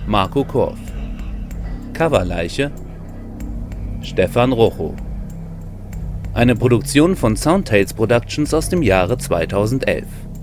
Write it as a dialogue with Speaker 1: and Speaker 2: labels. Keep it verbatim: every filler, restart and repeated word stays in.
Speaker 1: Marco Kurth. Coverleiche Stefan Rochow. Eine Produktion von Soundtales Productions aus dem Jahre zweitausendelf.